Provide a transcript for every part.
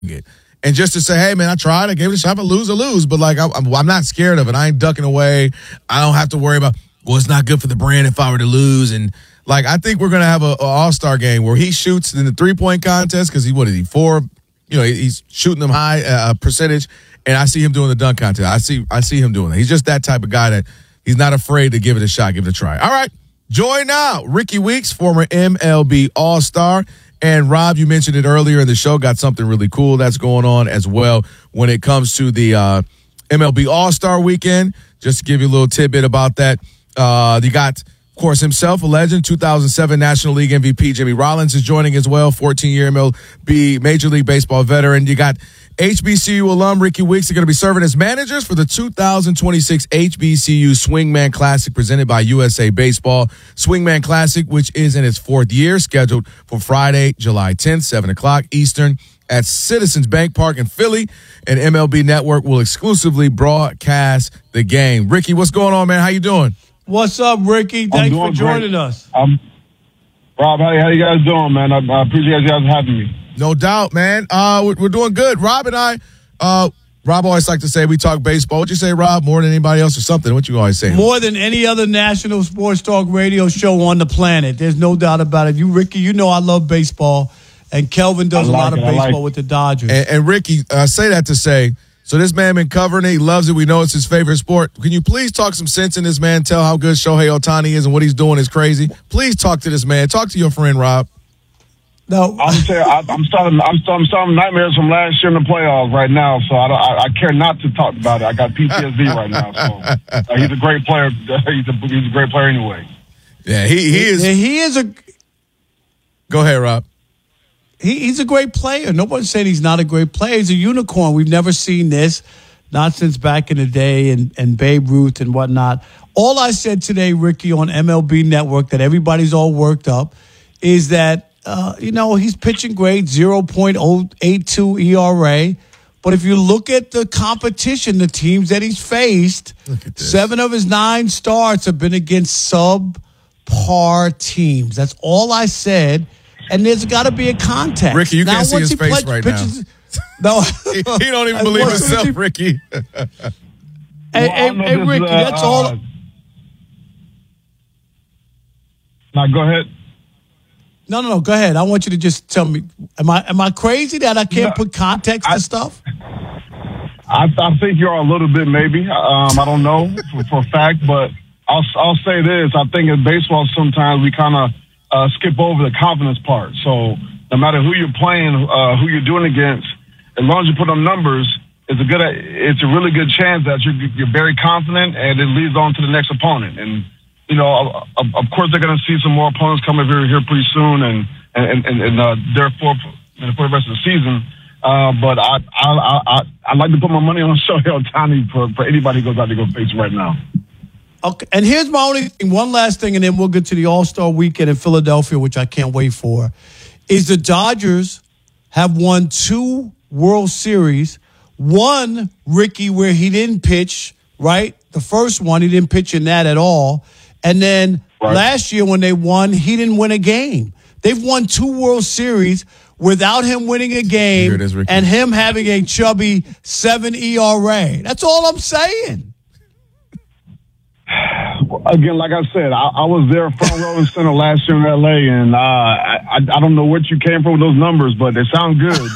it. And just to say, hey, man, I tried. I gave it a shot. If I lose. But, like, I'm not scared of it. I ain't ducking away. I don't have to worry about, well, it's not good for the brand if I were to lose. And, like, I think we're going to have an all-star game where he shoots in the three-point contest because he's shooting them high percentage. And I see him doing the dunk contest. I see him doing that. He's just that type of guy that he's not afraid to give it a shot, give it a try. All right. Join now. Ricky Weeks, former MLB All-Star. And, Rob, you mentioned it earlier in the show, got something really cool that's going on as well when it comes to the MLB All-Star Weekend. Just to give you a little tidbit about that, you got, of course, himself, a legend, 2007 National League MVP Jimmy Rollins is joining as well, 14-year MLB Major League Baseball veteran. You got HBCU alum Ricky Weeks are going to be serving as managers for the 2026 HBCU Swingman Classic presented by USA Baseball. Swingman Classic, which is in its fourth year, scheduled for Friday, July 10th, 7 o'clock Eastern at Citizens Bank Park in Philly. And MLB Network will exclusively broadcast the game. Ricky, what's going on, man? How you doing? What's up, Ricky? Thanks for joining us. Rob, how you guys doing, man? I appreciate you guys having me. No doubt, man. We're doing good. Rob and I, Rob always like to say we talk baseball. What you say, Rob, more than anybody else or something? What you always say? More than any other national sports talk radio show on the planet. There's no doubt about it. You, Ricky, you know I love baseball, and Kelvin does a lot of baseball with the Dodgers. And Ricky, say that to say, so this man been covering it. He loves it. We know it's his favorite sport. Can you please talk some sense in this man? Tell how good Shohei Ohtani is and what he's doing is crazy. Please talk to this man. Talk to your friend, Rob. No, I'm starting nightmares from last year in the playoffs right now, so I care not to talk about it. I got PTSD right now. So he's a great player. He's a great player anyway. Yeah, he is. He is a. Go ahead, Rob. He's a great player. Nobody's saying he's not a great player. He's a unicorn. We've never seen this, not since back in the day and Babe Ruth and whatnot. All I said today, Ricky, on MLB Network, that everybody's all worked up, is that. He's pitching great, 0.082 ERA. But if you look at the competition, the teams that he's faced, 7 of his 9 starts have been against subpar teams. That's all I said. And there's got to be a context. Ricky, you can't see his face right now. No, he don't even believe himself, Ricky. Hey, Ricky, that's all. Now, go ahead. No. Go ahead. I want you to just tell me. Am I crazy that I can't put context to stuff? I think you are a little bit, maybe. I don't know for a fact, but I'll say this. I think in baseball sometimes we kind of skip over the confidence part. So no matter who you're playing, who you're doing against, as long as you put on numbers, it's a really good chance that you're very confident, and it leads on to the next opponent. And of course, they're going to see some more opponents coming here pretty soon, and therefore for the rest of the season. But I like to put my money on Shohei Ohtani for anybody who goes out to go face right now. Okay, and here's my only thing, one last thing, and then we'll get to the All-Star Weekend in Philadelphia, which I can't wait for. Is the Dodgers have won 2 World Series, one, Ricky, where he didn't pitch, right? The first one, he didn't pitch in that at all. And then last year when they won, he didn't win a game. They've won 2 World Series without him winning a game and him having a chubby 7 ERA. That's all I'm saying. Again, like I said, I was there front row and center last year in L.A., and I don't know what you came from with those numbers, but they sound good.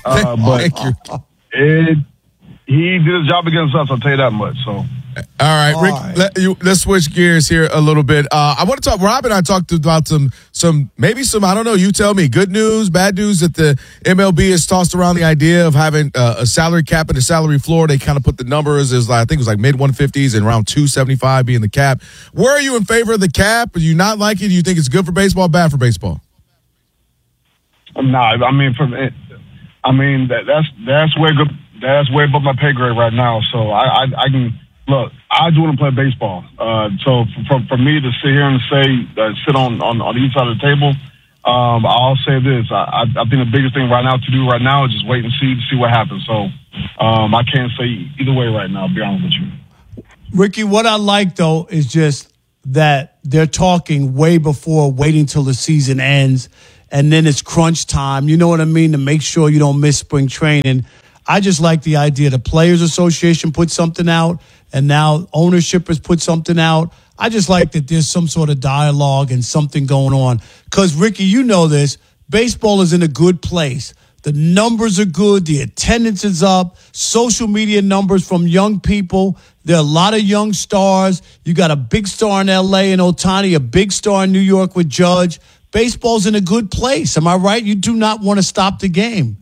He did his job against us, I'll tell you that much. So. All right, Rick, let's switch gears here a little bit. I want to talk, Rob and I talked about some, I don't know, you tell me, good news, bad news that the MLB has tossed around the idea of having a salary cap and a salary floor. They kind of put the numbers as I think it was like mid 150s and around 275 being the cap. Where are you in favor of the cap? Do you not like it? Do you think it's good for baseball, bad for baseball? No, I mean, that's way good. That's way above my pay grade right now. So I can. Look, I do want to play baseball. So for me to sit here and sit on the east side of the table, I'll say this. I think the biggest thing to do right now is just wait and see what happens. So I can't say either way right now, I'll be honest with you. Ricky, what I like, though, is just that they're talking way before waiting till the season ends and then it's crunch time. You know what I mean? To make sure you don't miss spring training. I just like the idea. The Players Association put something out, and now ownership has put something out. I just like that there's some sort of dialogue and something going on. Because, Ricky, you know this. Baseball is in a good place. The numbers are good. The attendance is up. Social media numbers from young people. There are a lot of young stars. You got a big star in L.A. in Ohtani, a big star in New York with Judge. Baseball's in a good place. Am I right? You do not want to stop the game.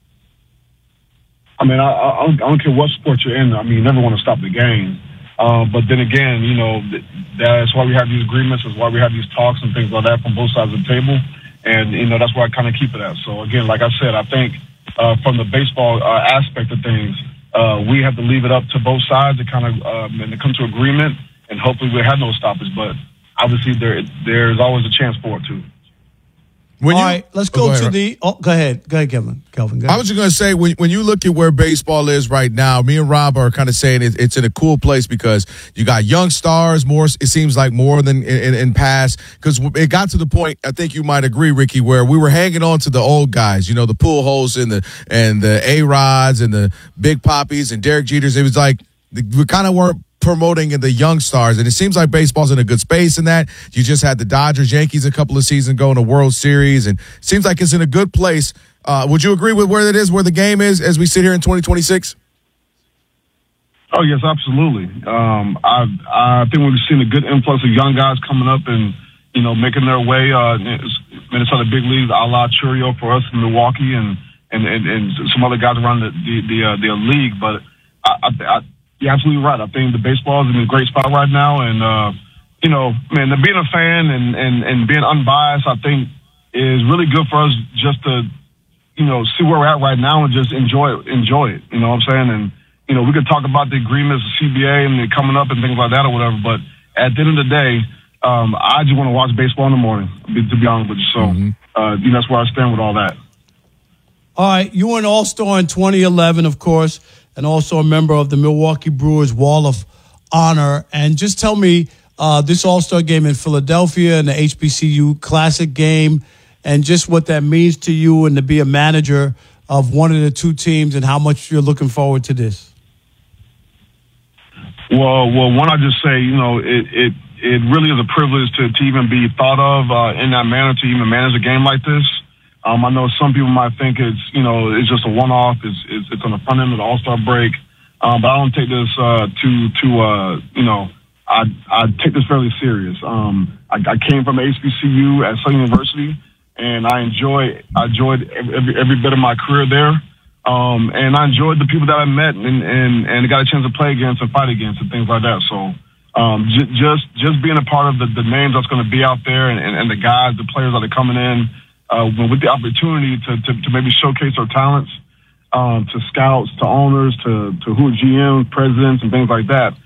I mean, I don't care what sport you're in. I mean, you never want to stop the game. But then again, you know, that's why we have these agreements. That's why we have these talks and things like that from both sides of the table. And, you know, that's where I kind of keep it at. So, again, like I said, I think from the baseball aspect of things, we have to leave it up to both sides to kind of and to come to agreement, and hopefully we'll have no stoppage. But obviously there's always a chance for it, too. All right, let's go to the – go ahead. Go ahead, Kelvin. Go ahead. I was just going to say, when you look at where baseball is right now, me and Rob are kind of saying it's in a cool place because you got young stars, more. It seems like more than in past, because it got to the point, I think you might agree, Ricky, where we were hanging on to the old guys, you know, the Pujols and the A-Rods and the Big Poppies and Derek Jeters. It was like we kind of weren't promoting the young stars, and it seems like baseball's in a good space in that. You just had the Dodgers, Yankees a couple of seasons ago in a World Series, and it seems like it's in a good place. Would you agree with where it is, where the game is as we sit here in 2026? Oh, yes, absolutely. I think we've seen a good influx of young guys coming up and, you know, making their way. Minnesota big leagues, a la Churio for us in Milwaukee, and some other guys around the league. But you're absolutely right. I think the baseball is in a great spot right now. And, you know, man, being a fan and being unbiased, I think is really good for us just to, you know, see where we're at right now and just enjoy it. You know what I'm saying? And, you know, we could talk about the agreements, the CBA and the coming up and things like that or whatever. But at the end of the day, I just want to watch baseball in the morning, to be honest with you. So, you know, that's where I stand with all that. All right. You were an All-Star in 2011, of course, and also a member of the Milwaukee Brewers Wall of Honor. And just tell me this All-Star game in Philadelphia and the HBCU Classic game and just what that means to you and to be a manager of one of the two teams and how much you're looking forward to this. Well, one, I just say, you know, it really is a privilege to even be thought of in that manner, to even manage a game like this. I know some people might think it's, you know, it's just a one-off. It's on the front end of the All-Star break. But I don't take this you know, I take this fairly serious. I came from HBCU at Southern University, and I enjoyed every bit of my career there. And I enjoyed the people that I met and got a chance to play against and fight against and things like that. So just being a part of the names that's going to be out there and the guys, the players that are coming in, with the opportunity to maybe showcase our talents, to scouts, to owners, to who are GMs, presidents, and things like that,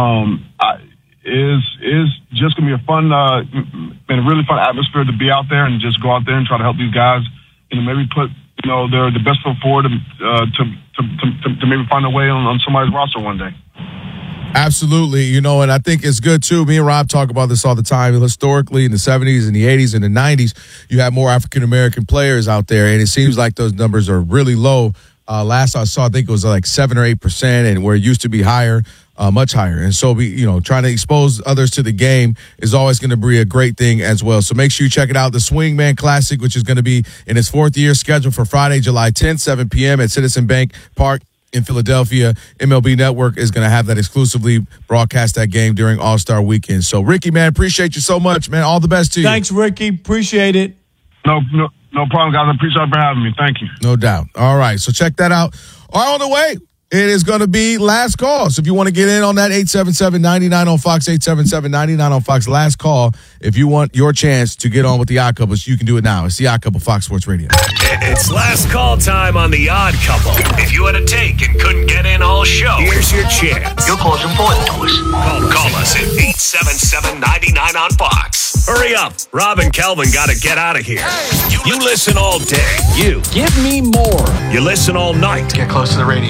is just going to be a fun and a really fun atmosphere to be out there and just go out there and try to help these guys, you know, maybe put, you know, the best foot forward to maybe find a way on somebody's roster one day. Absolutely, you know, and I think it's good, too. Me and Rob talk about this all the time. Historically, in the 70s and the 80s and the 90s, you had more African-American players out there, and it seems like those numbers are really low. Last I saw, I think it was like 7 or 8%, and where it used to be higher, much higher. And so, trying to expose others to the game is always going to be a great thing as well. So make sure you check it out, the Swingman Classic, which is going to be in its 4th year, scheduled for Friday, July 10th, 7 p.m. at Citizen Bank Park in Philadelphia. MLB Network is going to have that exclusively broadcast that game during All-Star Weekend. So, Ricky, man, appreciate you so much, man. All the best to you. Thanks, Ricky. Appreciate it. No problem, guys. I appreciate you for having me. Thank you. No doubt. All right, so check that out. All right, on the way, it is going to be Last Call. So if you want to get in on that, 877-99 on Fox, 877-99 on Fox. Last Call. If you want your chance to get on with the Odd Couple, you can do it now. It's the Odd Couple, Fox Sports Radio. It's Last Call time on the Odd Couple. If you had a take and couldn't get in all show, here's your chance. Your call's important to us. Call us at 877-99 on Fox. Hurry up. Rob and Kelvin got to get out of here. You listen all day. You. Give me more. You listen all night. Get close to the radio. Well,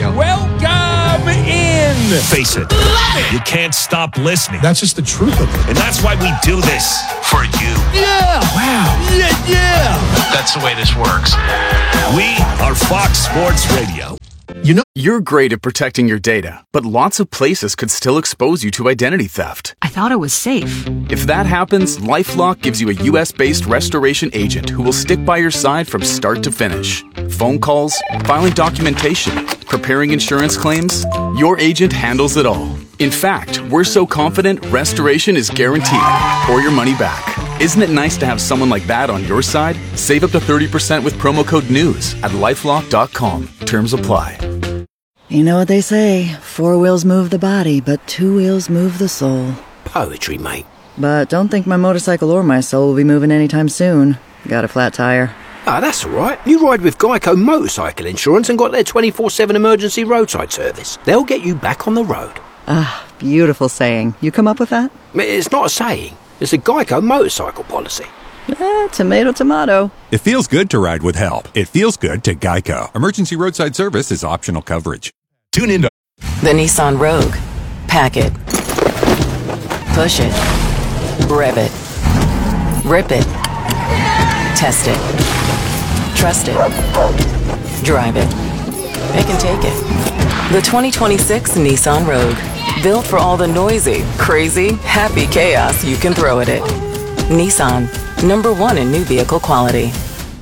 Welcome in. Face it, you can't stop listening. That's just the truth of it. And that's why we do this for you. Yeah. Wow. Yeah. That's the way this works. We are Fox Sports Radio. You know, you're great at protecting your data, but lots of places could still expose you to identity theft. I thought it was safe. If that happens, LifeLock gives you a U.S.-based restoration agent who will stick by your side from start to finish. Phone calls, filing documentation, preparing insurance claims, your agent handles it all. In fact, we're so confident restoration is guaranteed or your money back. Isn't it nice to have someone like that on your side? Save up to 30% with promo code NEWS at LifeLock.com. Terms apply. You know what they say, 4 wheels move the body, but 2 wheels move the soul. Poetry, mate. But don't think my motorcycle or my soul will be moving anytime soon. Got a flat tire. Ah, that's all right. You ride with Geico Motorcycle Insurance and got their 24/7 emergency roadside service. They'll get you back on the road. Ah, beautiful saying. You come up with that? It's not a saying. It's a Geico motorcycle policy. Tomato, tomato. It feels good to ride with help. It feels good to Geico. Emergency roadside service is optional coverage. Tune in to The Nissan Rogue. Pack it. Push it. Rev it. Rip it. Test it. Trust it. Drive it. It can take it. The 2026 Nissan Rogue. Built for all the noisy, crazy, happy chaos you can throw at it. Nissan. #1 in new vehicle quality.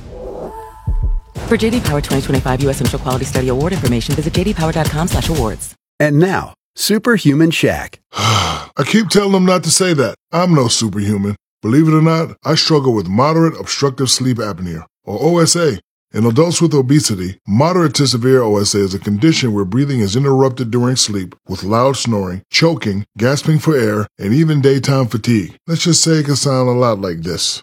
For JD Power 2025 U.S. Initial Quality Study Award information, visit jdpower.com/awards. And now, Superhuman Shaq. I keep telling them not to say that. I'm no superhuman. Believe it or not, I struggle with moderate obstructive sleep apnea, or OSA. In adults with obesity, moderate to severe OSA is a condition where breathing is interrupted during sleep with loud snoring, choking, gasping for air, and even daytime fatigue. Let's just say it can sound a lot like this.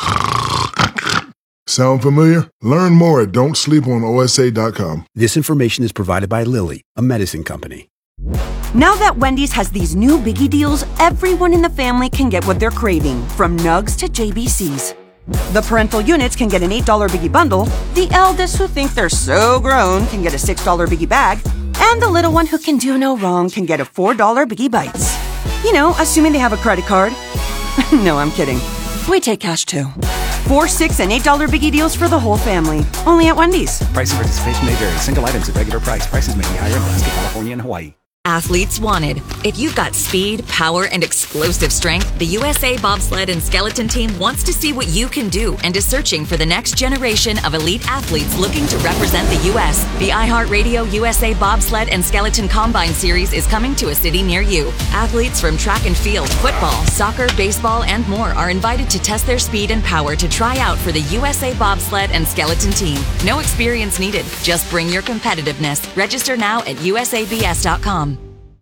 Sound familiar? Learn more at don'tsleeponosa.com. This information is provided by Lilly, a medicine company. Now that Wendy's has these new biggie deals, everyone in the family can get what they're craving, from nugs to JBCs. The parental units can get an $8 biggie bundle, the eldest who think they're so grown can get a $6 biggie bag, and the little one who can do no wrong can get a $4 biggie bites. You know, assuming they have a credit card. No, I'm kidding. We take cash too. 4, 6, and $8 biggie deals for the whole family. Only at Wendy's. Price and participation may vary. Single items at regular price. Prices may be higher in Alaska, California, and Hawaii. Athletes wanted. If you've got speed, power, and explosive strength, the USA Bobsled and Skeleton Team wants to see what you can do and is searching for the next generation of elite athletes looking to represent the U.S. The iHeartRadio USA Bobsled and Skeleton Combine Series is coming to a city near you. Athletes from track and field, football, soccer, baseball, and more are invited to test their speed and power to try out for the USA Bobsled and Skeleton Team. No experience needed. Just bring your competitiveness. Register now at usabs.com.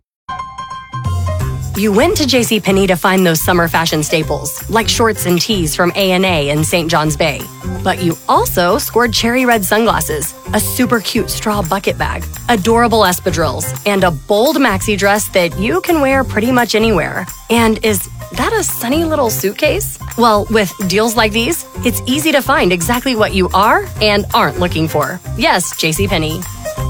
You went to JCPenney to find those summer fashion staples, like shorts and tees from A&A and St. John's Bay. But you also scored cherry red sunglasses, a super cute straw bucket bag, adorable espadrilles, and a bold maxi dress that you can wear pretty much anywhere. And is that a sunny little suitcase? Well, with deals like these, it's easy to find exactly what you are and aren't looking for. Yes, JCPenney.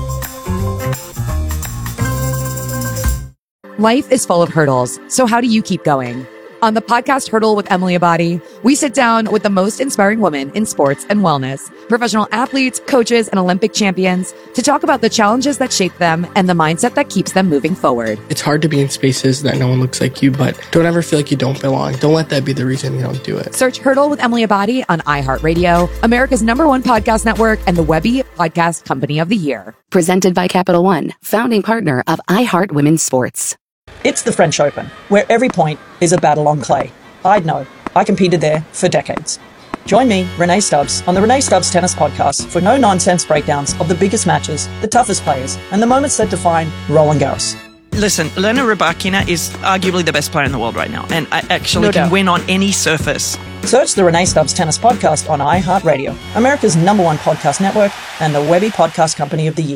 Life is full of hurdles, so how do you keep going? On the podcast Hurdle with Emily Abadi, we sit down with the most inspiring women in sports and wellness, professional athletes, coaches, and Olympic champions to talk about the challenges that shape them and the mindset that keeps them moving forward. It's hard to be in spaces that no one looks like you, but don't ever feel like you don't belong. Don't let that be the reason you don't do it. Search Hurdle with Emily Abadi on iHeartRadio, America's #1 podcast network, and the Webby Podcast Company of the Year. Presented by Capital One, founding partner of iHeart Women's Sports. It's the French Open, where every point is a battle on clay. I'd know. I competed there for decades. Join me, Renee Stubbs, on the Renee Stubbs Tennis Podcast for no-nonsense breakdowns of the biggest matches, the toughest players, and the moments that define Roland Garros. Listen, Elena Rybakina is arguably the best player in the world right now, and I actually can win on any surface. Search the Renee Stubbs Tennis Podcast on iHeartRadio, America's #1 podcast network, and the Webby Podcast Company of the Year.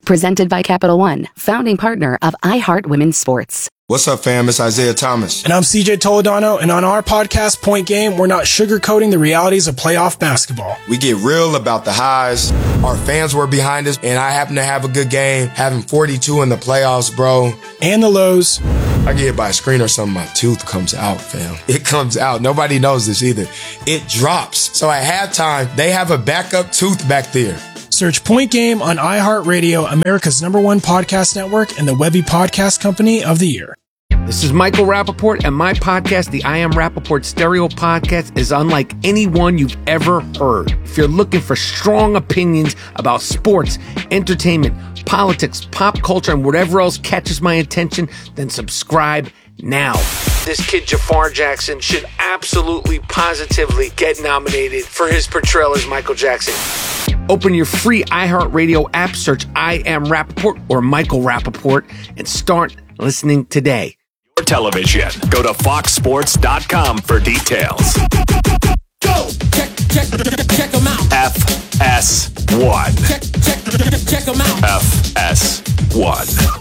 Presented by Capital One, founding partner of iHeart Women's Sports. What's up, fam? It's Isaiah Thomas. And I'm CJ Toledano, and on our podcast, Point Game, we're not sugarcoating the realities of playoff basketball. We get real about the highs. Our fans were behind us, and I happen to have a good game, having 42 in the playoffs, bro. And the lows. I get hit by a screen or something, my tooth comes out, fam. It comes out. Nobody knows this either. It drops. So at halftime, they have a backup tooth back there. Search Point Game on iHeartRadio, America's #1 podcast network, and the Webby Podcast Company of the Year. This is Michael Rappaport, and my podcast, the I Am Rappaport Stereo Podcast, is unlike anyone you've ever heard. If you're looking for strong opinions about sports, entertainment, politics, pop culture, and whatever else catches my attention, then subscribe now. This kid, Jafar Jackson, should absolutely, positively get nominated for his portrayal as Michael Jackson. Open your free iHeartRadio app, search I Am Rappaport or Michael Rappaport, and start listening today. For television, go to foxsports.com for details. Go! Check them out. FS1. Check them out. FS1.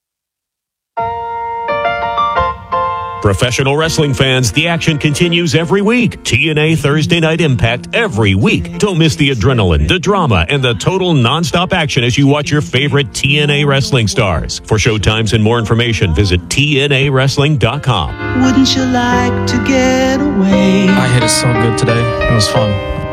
Professional wrestling fans, the action continues every week. TNA Thursday Night Impact every week. Don't miss the adrenaline, the drama, and the total nonstop action as you watch your favorite TNA wrestling stars. For showtimes and more information, visit TNAWrestling.com. Wouldn't you like to get away? I hit it so good today. It was fun.